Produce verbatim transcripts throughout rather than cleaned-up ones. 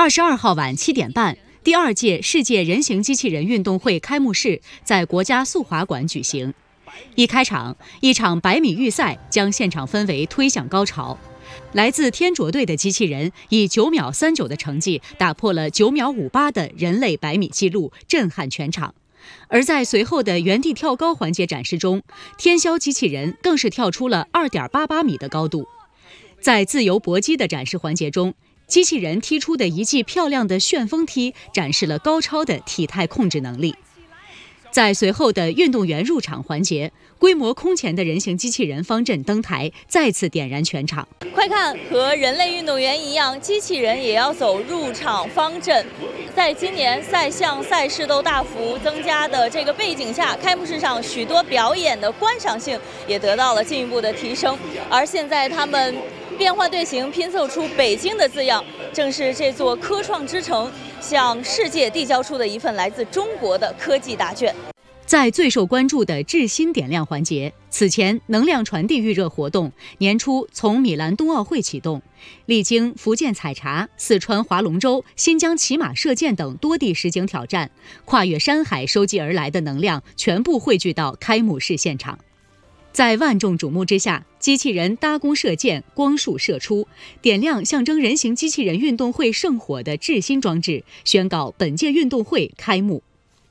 二十二号晚七点半，第二届世界人形机器人运动会开幕式在国家速滑馆举行。一开场，一场百米预赛将现场氛围推向高潮。来自天卓队的机器人以九秒三九的成绩打破了九秒五八的人类百米纪录，震撼全场。而在随后的原地跳高环节展示中，天霄机器人更是跳出了二点八八米的高度。在自由搏击的展示环节中，机器人踢出的一记漂亮的旋风踢，展示了高超的体态控制能力。在随后的运动员入场环节，规模空前的人形机器人方阵登台，再次点燃全场。 快看，和人类运动员一样，机器人也要走入场方阵。在今年赛项赛事都大幅增加的这个背景下，开幕式上许多表演的观赏性也得到了进一步的提升。而现在他们变换队形，拼凑出北京的字样，正是这座科创之城向世界递交出的一份来自中国的科技答卷。 在最受关注的致新点亮环节，此前能量传递预热活动年初从米兰冬奥会启动，历经福建采茶、四川划龙舟、新疆骑马射箭等多地实景挑战，跨越山海收集而来的能量全部汇聚到开幕式现场。在万众瞩目之下，机器人搭弓射箭，光束射出，点亮象征人形机器人运动会圣火的致新装置，宣告本届运动会开幕。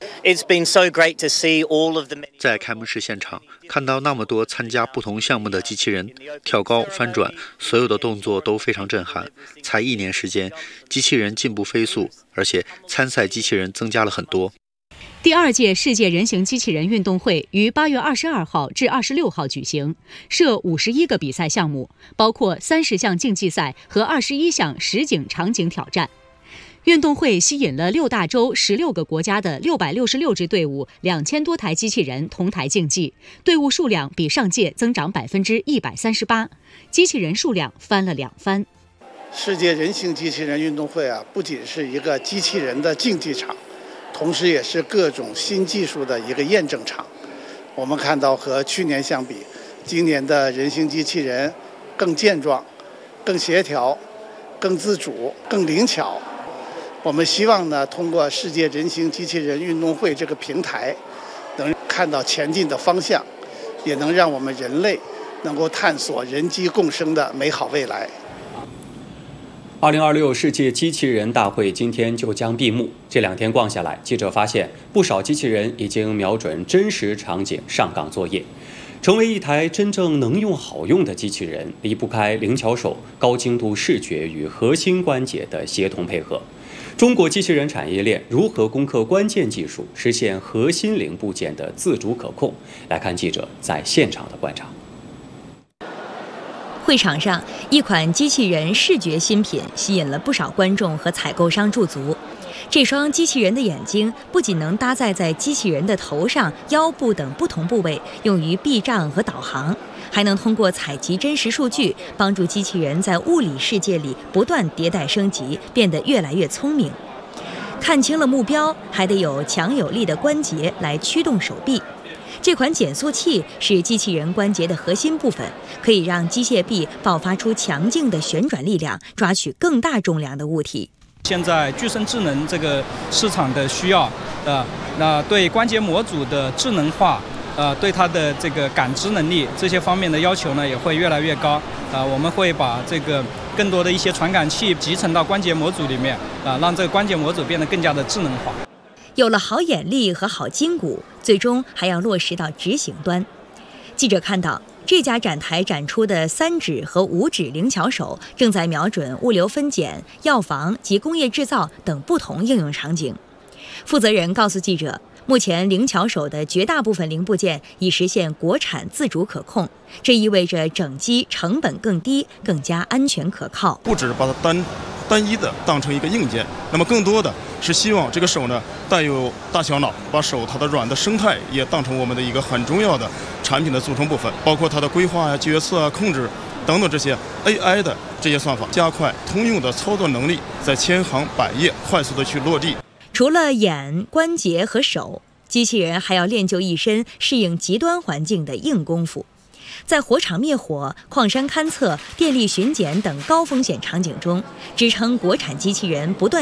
在开幕式现场，看到那么多参加不同项目的机器人跳高、翻转，所有的动作都非常震撼。才一年时间，机器人进步飞速，而且参赛机器人增加了很多。 第二届世界人形机器人运动会于八月二十二号至二十六号举行，设五十一个比赛项目，包括三十项竞技赛和二十一项实景场景挑战。运动会吸引了六大洲十六个国家的六百六十六支队伍，两千多台机器人同台竞技，队伍数量比上届增长百分之一百三十八，机器人数量翻了两番。 世界人形机器人运动会啊，不仅是一个机器人的竞技场，同时也是各种新技术的一个验证场。我们看到和去年相比，今年的人形机器人更健壮、更协调、更自主、更灵巧。我们希望呢，通过世界人形机器人运动会这个平台，能看到前进的方向，也能让我们人类能够探索人机共生的美好未来。 二零二六世界机器人大会今天就将闭幕。这两天逛下来，记者发现不少机器人已经瞄准真实场景上岗作业。成为一台真正能用好用的机器人，离不开灵巧手、高精度视觉与核心关节的协同配合。中国机器人产业链如何攻克关键技术，实现核心零部件的自主可控？来看记者在现场的观察。 会场上，一款机器人视觉新品吸引了不少观众和采购商驻足。这双机器人的眼睛不仅能搭载在机器人的头上、腰部等不同部位，用于避障和导航，还能通过采集真实数据，帮助机器人在物理世界里不断迭代升级，变得越来越聪明。看清了目标，还得有强有力的关节来驱动手臂。这款减速器是机器人关节的核心部分，可以让机械臂爆发出强劲的旋转力量，抓取更大重量的物体。 现在具身智能这个市场的需要，呃，那对关节模组的智能化，呃，对它的这个感知能力这些方面的要求呢，也会越来越高。呃，我们会把这个更多的一些传感器集成到关节模组里面，啊、呃，让这个关节模组变得更加的智能化。 有了好眼力和好筋骨，最终还要落实到执行端。记者看到，这家展台展出的三指和五指灵巧手正在瞄准物流分拣、药房及工业制造等不同应用场景。负责人告诉记者，目前灵巧手的绝大部分零部件已实现国产自主可控，这意味着整机成本更低，更加安全可靠。 不只是把它单单一的当成一个硬件，那么更多的是希望这个手呢带有大小脑，把手它的软的生态也当成我们的一个很重要的产品的组成部分，包括它的规划呀、决策啊、控制等等这些 A I 的这些算法，加快通用的操作能力，在千行百业快速的去落地。 除了眼、关节和手，机器人还要练就一身适应极端环境的硬功夫。在火场灭火、矿山勘测、电力巡检等高风险场景中，支撑国产机器人不断